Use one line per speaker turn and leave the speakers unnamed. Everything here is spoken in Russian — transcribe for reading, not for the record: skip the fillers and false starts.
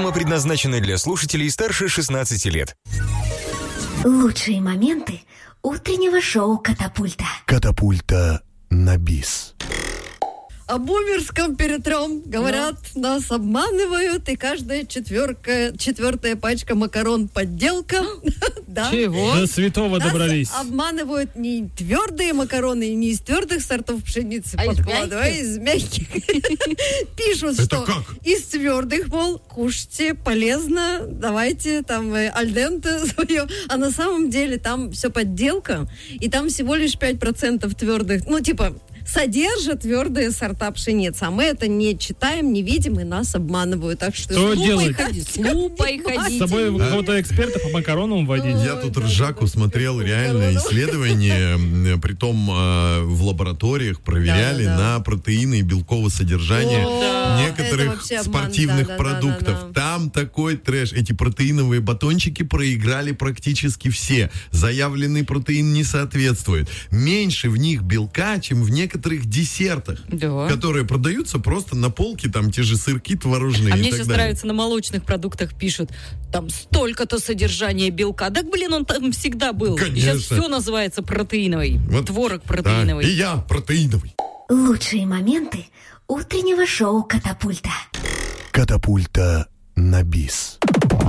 Программа предназначена для слушателей старше 16 лет.
Лучшие моменты утреннего шоу «Катапульта».
Катапульта на бис.
О бумерском перетрем. Говорят, нас обманывают, и каждая четвертая пачка макарон подделка. Да.
Чего? До святого
нас
добрались.
Обманывают не твердые макароны, не из твердых сортов пшеницы подкладывают, а из мягких. Пишут, что из твердых, мол, кушайте, полезно, давайте там альденте свое. А на самом деле там все подделка, и там всего лишь 5% твердых, содержат твердые сорта пшеницы. А мы это не читаем, не видим, и нас обманывают. Так что
что делать?
С лупой ходить.
С собой какого-то эксперта по макаронам водить.
Я тут ржаку смотрел, реально исследования, притом в лабораториях проверяли на протеины и белковое содержание некоторых спортивных продуктов. Там такой трэш. Эти протеиновые батончики проиграли практически все. Заявленный протеин не соответствует. Меньше в них белка, чем в некоторых десертах, которые продаются просто на полке, там те же сырки творожные.
А мне сейчас нравится, на молочных продуктах пишут, там столько-то содержания белка. Так, он там всегда был.
Конечно.
Сейчас все называется протеиновый. Творог протеиновый.
Да, и я протеиновый.
Лучшие моменты утреннего шоу «Катапульта».
Катапульта на бис.